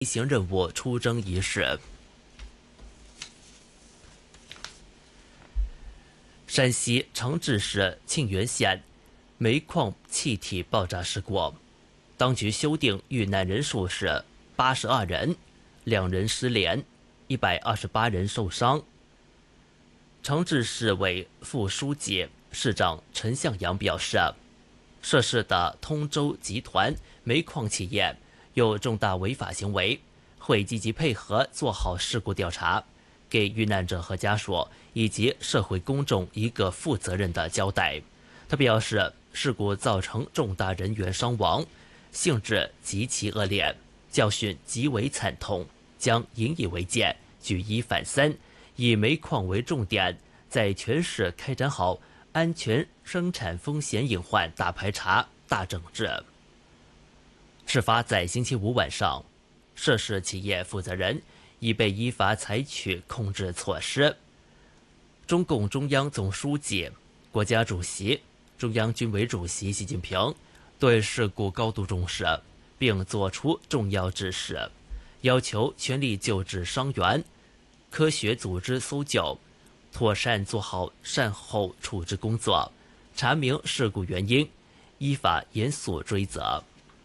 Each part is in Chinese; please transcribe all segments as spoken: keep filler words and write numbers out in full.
飞行任务出征仪式。山西长治市沁源县煤矿气体爆炸事故，当局修订遇难人数是八十二人，两人失联，一百二十八人受伤。长治市委副书记、市长陈向阳表示，涉事的通州集团煤矿企业有重大违法行为，会积极配合做好事故调查，给遇难者和家属以及社会公众一个负责任的交代。他表示，事故造成重大人员伤亡，性质极其恶劣，教训极为惨痛，将引以为戒，举一反三，以煤矿为重点，在全市开展好安全生产风险隐患大排查、大整治。事发在星期五晚上，涉事企业负责人已被依法采取控制措施。中共中央总书记、国家主席、中央军委主席习近平对事故高度重视，并作出重要指示，要求全力救治伤员，科学组织搜救，妥善做好善后处置工作，查明事故原因，依法严肃追责。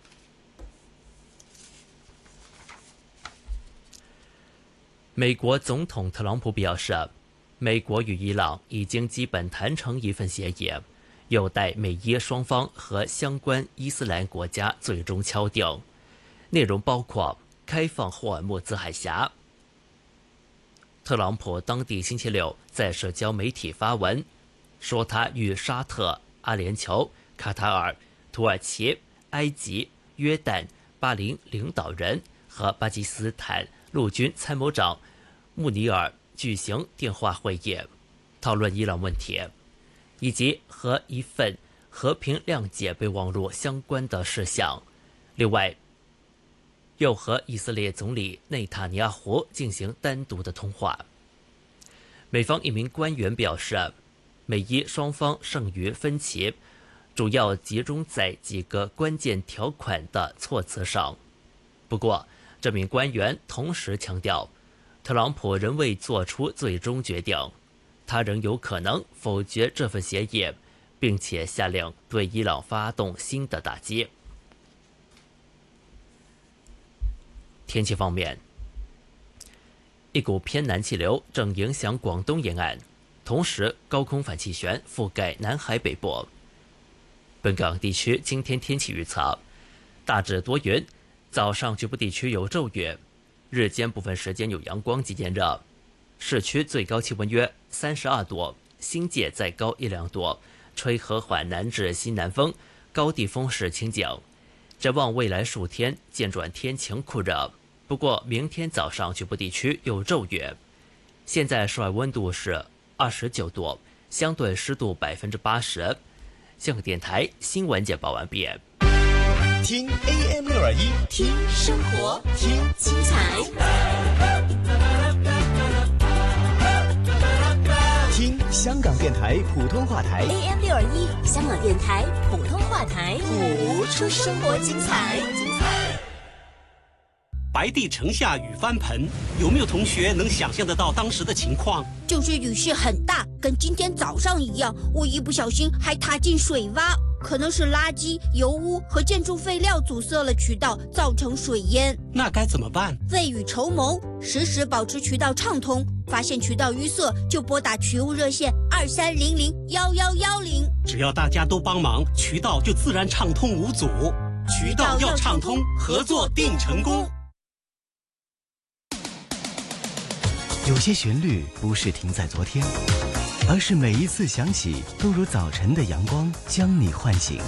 美国总统特朗普表示，美国与伊朗已经基本谈成一份协议，有待美伊双方和相关伊斯兰国家最终敲定，内容包括开放霍尔木兹海峡。特朗普当地星期六在社交媒体发文，说他与沙特、阿联酋、卡塔尔、土耳其、埃及、约旦、巴林领导人和巴基斯坦陆军参谋长穆尼尔举行电话会议，讨论伊朗问题，以及和一份和平谅解备忘录相关的事项。另外，又和以色列总理内塔尼亚胡进行单独的通话。美方一名官员表示，美伊双方剩余分歧主要集中在几个关键条款的措辞上。不过，这名官员同时强调，特朗普仍未做出最终决定，他仍有可能否决这份协议，并且下令对伊朗发动新的打击。天气方面，一股偏南气流正影响广东沿岸，同时高空反气旋覆盖南海北部。本港地区今天天气预测，大致多云，早上局部地区有骤雨，日间部分时间有阳光及炎热，市区最高气温约三十二度，新界再高一两度，吹和缓南至西南风，高地风势清劲。展望未来数天渐转天晴酷热，不过明天早上局部地区有骤雨。现在室外温度是二十九度，相对湿度百分之八十。香港电台新闻简报完毕。 听 A M 六二一， 听生活，听精彩， 听香港电台普通话台 A M 六二一，香港电台普通话台， 谱出生活精彩。 白帝城下雨翻盆，有没有同学能想象得到当时的情况？ 就是雨势很大，跟今天早上一样，我一不小心还踏进水洼，可能是垃圾、油污和建筑废料阻塞了渠道，造成水淹。 那该怎么办？ 未雨绸缪，时时保持渠道畅通，发现渠道淤塞就拨打渠务热线二三零零幺幺幺零。 只要大家都帮忙，渠道就自然畅通无阻。渠道要畅通，合作定成功。 有些旋律不是停在昨天，而是每一次响起都如早晨的阳光将你唤醒。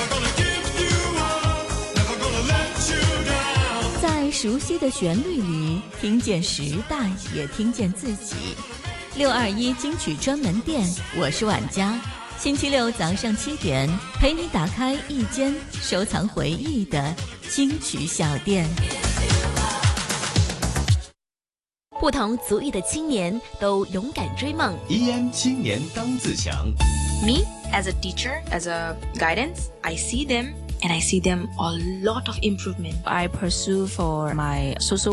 在熟悉的旋律里听见时代，也听见自己。六二一金曲专门店，我是婉佳，星期六早上七点陪你打开一间收藏回忆的金曲小店。 不同族裔的青年都勇敢追梦。 E M 青年当自强。 Me, as a teacher, as a guidance, I see them and I see them a lot of improvement. I pursue for my social